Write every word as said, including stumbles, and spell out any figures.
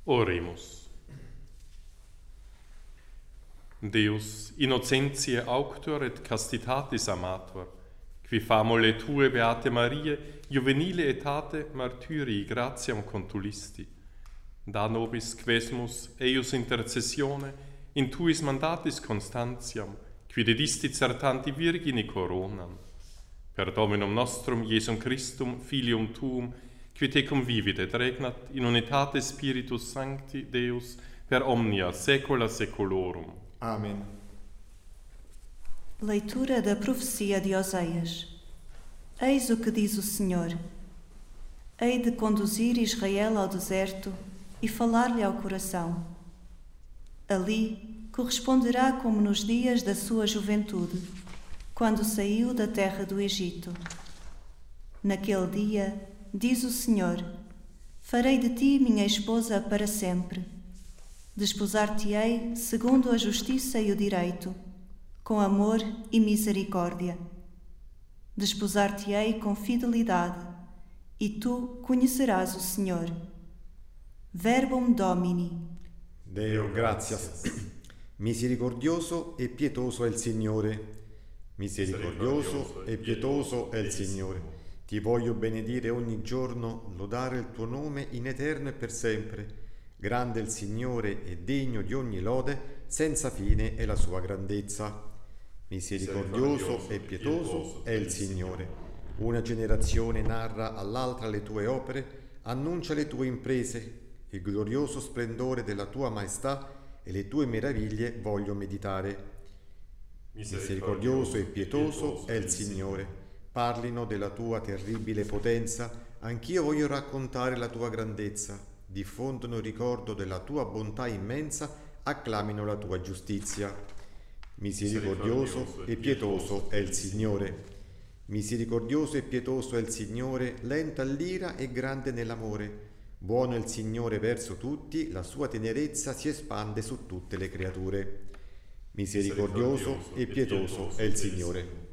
Oremus. Deus, innocentiae auctor et castitatis amator, qui famole tue beate Marie, juvenile etate martyrii gratiam contulisti, da nobis quesmus eius intercessione in tuis mandatis constantiam, qui dedisti certanti virgini coronam, per Dominum nostrum Iesum Christum, Filium tuum, qui te convivit et regnat in unitate Spiritus Sancti Deus per omnia saecula saeculorum. Amém. Leitura da profecia de Oseias. Eis o que diz o Senhor: hei de conduzir Israel ao deserto e falar-lhe ao coração. Ali corresponderá como nos dias da sua juventude, quando saiu da terra do Egito. Naquele dia, diz o Senhor, farei de ti minha esposa para sempre. Desposar-te-ei segundo a justiça e o direito, com amor e misericórdia. Desposar-te-ei com fidelidade, e tu conhecerás o Senhor. Verbum Domini. Deo gratias. Misericordioso e pietoso è il Signore. Misericordioso e pietoso è il Signore. Ti voglio benedire ogni giorno, lodare il tuo nome in eterno e per sempre. Grande è il Signore e degno di ogni lode, senza fine è la sua grandezza. Misericordioso e pietoso è il Signore. Una generazione narra all'altra le tue opere, annuncia le tue imprese, il glorioso splendore della tua maestà e le tue meraviglie voglio meditare. Misericordioso e pietoso è il Signore. Parlino della tua terribile potenza, anch'io voglio raccontare la tua grandezza. Diffondono il ricordo della tua bontà immensa, acclamino la tua giustizia. Misericordioso e pietoso è il Signore. Misericordioso e pietoso è il Signore, lento all'ira e grande nell'amore. Buono è il Signore verso tutti, la sua tenerezza si espande su tutte le creature. Misericordioso e pietoso è il Signore.